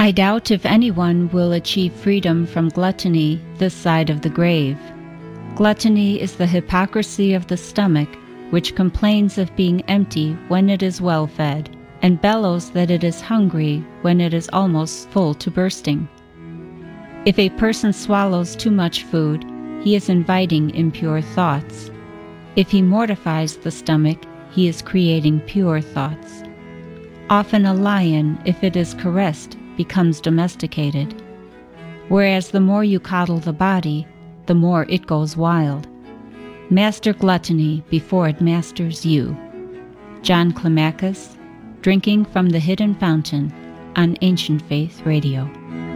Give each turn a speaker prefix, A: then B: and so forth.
A: I doubt if anyone will achieve freedom from gluttony this side of the grave. Gluttony is the hypocrisy of the stomach, which complains of being empty when it is well fed, and bellows that it is hungry when it is almost full to bursting. If a person swallows too much food, he is inviting impure thoughts. If he mortifies the stomach, he is creating pure thoughts. Often a lion, if it is caressed, becomes domesticated, whereas the more you coddle the body, the more it goes wild. Master gluttony before it masters you. John Climacus, Drinking from the Hidden Fountain, on Ancient Faith Radio.